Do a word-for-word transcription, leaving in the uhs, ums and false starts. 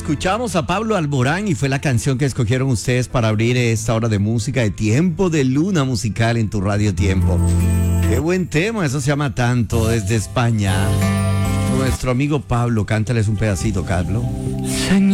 escuchamos a Pablo Alborán y fue la canción que escogieron ustedes para abrir esta hora de música de Tiempo de Luna Musical en tu Radio Tiempo. Qué buen tema, eso se llama Tanto desde España. Nuestro amigo Pablo, cántales un pedacito, Pablo. Señor.